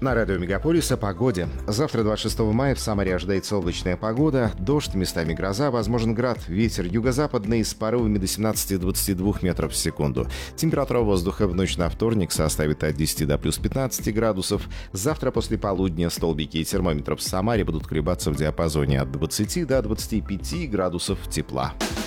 На радио Мегаполис о погоде. Завтра, 26 мая, в Самаре ожидается облачная погода, дождь, местами гроза, возможен град, ветер юго-западный с порывами до 17-22 метров в секунду. Температура воздуха в ночь на вторник составит от 10 до плюс 15 градусов. Завтра после полудня столбики термометров в Самаре будут колебаться в диапазоне от 20 до 25 градусов тепла.